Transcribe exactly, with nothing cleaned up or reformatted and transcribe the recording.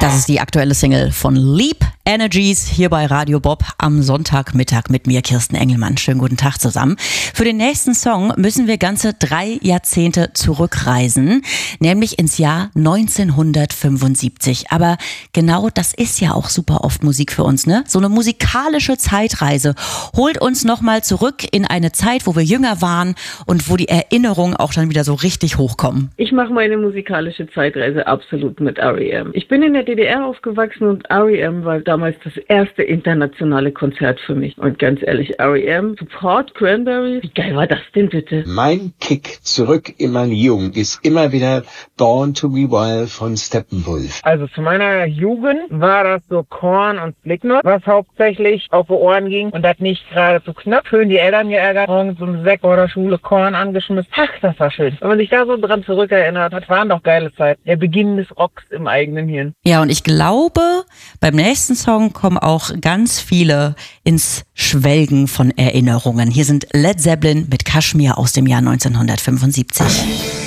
Das ist die aktuelle Single von Leap Energies hier bei Radio Bob am Sonntagmittag mit mir, Kirsten Engelmann. Schönen guten Tag zusammen. Für den nächsten Song müssen wir ganze drei Jahrzehnte zurückreisen, nämlich ins Jahr neunzehnhundertfünfundsiebzig. Aber genau das ist ja auch super oft Musik für uns, ne? So eine musikalische Zeitreise holt uns nochmal zurück in eine Zeit, wo wir jünger waren und wo die Erinnerungen auch dann wieder so richtig hochkommen. Ich mache meine musikalische Zeitreise absolut mit R E M. Ich bin in der D D R aufgewachsen und R E M war damals das erste internationale Konzert für mich. Und ganz ehrlich, R E M, Support, Cranberries, wie geil war das denn bitte? Mein Kick zurück in meine Jugend ist immer wieder Born to be Wild von Steppenwolf. Also zu meiner Jugend war das so Korn und Slipknot, was hauptsächlich auf die Ohren ging und das nicht gerade so knapp. Schön die Eltern geärgert, morgens um sechs vor der Schule Korn angeschmissen. Ach, das war schön. Wenn man sich da so dran zurückerinnert, das waren doch geile Zeiten. Der Beginn des Rocks im eigenen Hirn. Ja, und ich glaube, beim nächsten Song kommen auch ganz viele ins Schwelgen von Erinnerungen. Hier sind Led Zeppelin mit Kashmir aus dem Jahr neunzehnhundertfünfundsiebzig.